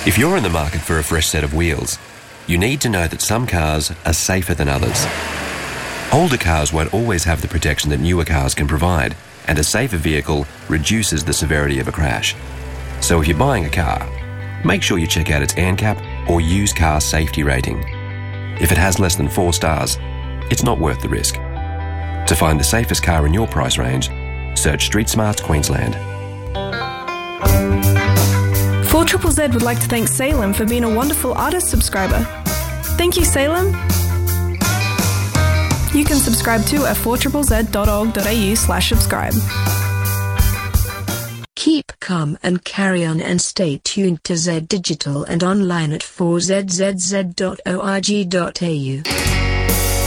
If you're in the market for a fresh set of wheels, you need to know that some cars are safer than others. Older cars won't always have the protection that newer cars can provide, and a safer vehicle reduces the severity of a crash. So if you're buying a car, make sure you check out its ANCAP or used car safety rating. If it has less than 4 stars, it's not worth the risk. To find the safest car in your price range, search Street Smarts Queensland. 4ZZZ would like to thank Salem for being a wonderful artist subscriber. Thank you, Salem. You can subscribe too at 4ZZZ.org.au/subscribe. Keep calm and carry on, and stay tuned to Z Digital and online at 4ZZZ.org.au.